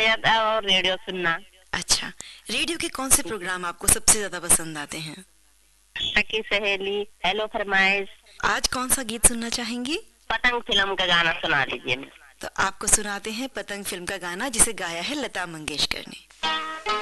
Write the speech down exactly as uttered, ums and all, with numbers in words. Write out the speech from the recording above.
ज्यादा और रेडियो सुनना। अच्छा, रेडियो के कौन से प्रोग्राम आपको सबसे ज्यादा पसंद आते हैं? सखी सहेली, हेलो फरमाइश। आज कौन सा गीत सुनना चाहेंगी? पतंग फिल्म का गाना सुना दीजिए। तो आपको सुनाते हैं पतंग फिल्म का गाना, जिसे गाया है लता मंगेशकर ने।